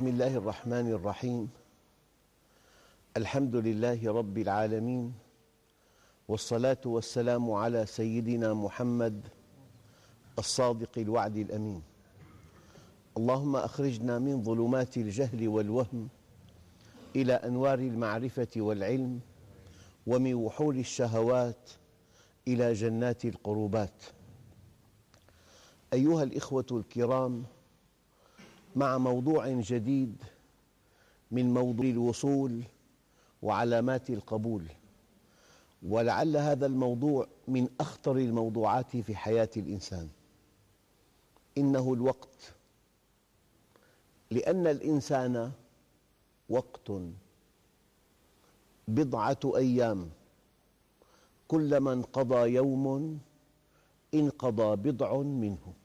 بسم الله الرحمن الرحيم. الحمد لله رب العالمين، والصلاة والسلام على سيدنا محمد الصادق الوعد الأمين. اللهم أخرجنا من ظلمات الجهل والوهم إلى أنوار المعرفة والعلم، ومن وحول الشهوات إلى جنات القربات. أيها الإخوة الكرام، مع موضوع جديد من موضوع الوصول وعلامات القبول، ولعل هذا الموضوع من أخطر الموضوعات في حياة الإنسان. إنه الوقت، لأن الإنسان وقت، بضعة أيام، كلما انقضى يوم انقضى بضع منه.